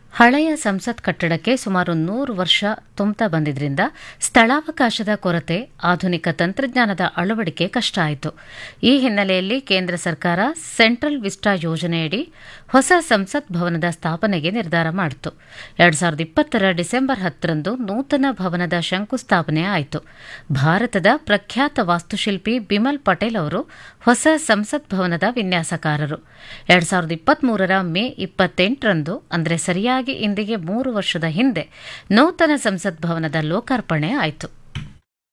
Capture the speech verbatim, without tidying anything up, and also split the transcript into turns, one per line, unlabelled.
ಹಳೆಯ ಸಂಸತ್ ಕಟ್ಟಡಕ್ಕೆ ಸುಮಾರು ನೂರು ವರ್ಷ ತುಂಬುತ್ತಾ ಬಂದಿದ್ದರಿಂದ ಸ್ಥಳಾವಕಾಶದ ಕೊರತೆ, ಆಧುನಿಕ ತಂತ್ರಜ್ಞಾನದ ಅಳವಡಿಕೆ ಕಷ್ಟ ಆಯಿತು. ಈ ಹಿನ್ನೆಲೆಯಲ್ಲಿ ಕೇಂದ್ರ ಸರ್ಕಾರ ಸೆಂಟ್ರಲ್ ವಿಸ್ಟಾ ಯೋಜನೆಯಡಿ ಹೊಸ ಸಂಸತ್ ಭವನದ ಸ್ಥಾಪನೆಗೆ ನಿರ್ಧಾರ ಮಾಡಿತು. ಎರಡು ಸಾವಿರದ ಇಪ್ಪತ್ತರ ಡಿಸೆಂಬರ್ ಹತ್ತರಂದು ನೂತನ ಭವನದ ಶಂಕುಸ್ಥಾಪನೆ ಆಯಿತು. ಭಾರತದ ಪ್ರಖ್ಯಾತ ವಾಸ್ತುಶಿಲ್ಪಿ ಬಿಮಲ್ ಪಟೇಲ್ ಅವರು ಹೊಸ ಸಂಸತ್ ಭವನದ ವಿನ್ಯಾಸಕಾರರು. ಎರಡು ಸಾವಿರದ ಇಪ್ಪತ್ಮೂರರ ಮೇ ಇಪ್ಪತ್ತೆಂಟರಂದು ಅಂದರೆ ಸರಿಯಾಗಿ ಇಂದಿಗೆ ಮೂರು ವರ್ಷದ ಹಿಂದೆ ನೂತನ ಸಂಸತ್ ಭವನದ ಲೋಕಾರ್ಪಣೆ ಆಯಿತು.